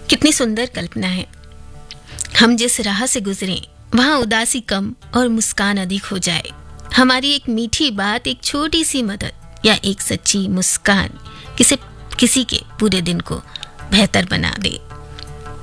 कितनी सुंदर कल्पना है। हम जिस राह से गुजरें वहां उदासी कम और मुस्कान अधिक हो जाए। हमारी एक मीठी बात, एक छोटी सी मदद या एक सच्ची मुस्कान किसी के पूरे दिन को बेहतर बना दे।